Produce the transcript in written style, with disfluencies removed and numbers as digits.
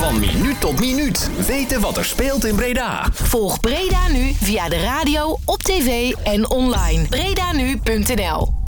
Van minuut tot minuut. Weten wat er speelt in Breda. Volg Breda Nu via de radio, op tv en online. BredaNu.nl